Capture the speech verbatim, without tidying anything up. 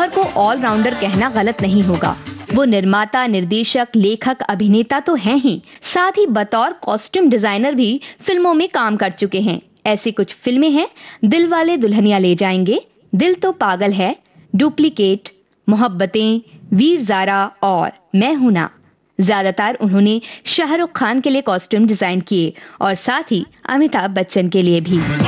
जौहर को ऑलराउंडर कहना गलत नहीं होगा। वो निर्माता, निर्देशक, लेखक, अभिनेता तो हैं ही, साथ ही बतौर कॉस्ट्यूम डिजाइनर भी फिल्मों में काम कर चुके हैं। ऐसी कुछ फिल्में हैं: दिलवाले दुल्हनिया ले जाएंगे, दिल तो पागल है, डुप्लीकेट, मोहब्बतें, वीर ज़ारा और मैं हूं ना। ज्यादातर उन्होंने शाहरुख खान के लिए कॉस्ट्यूम डिजाइन किए और साथ ही अमिताभ बच्चन के लिए भी।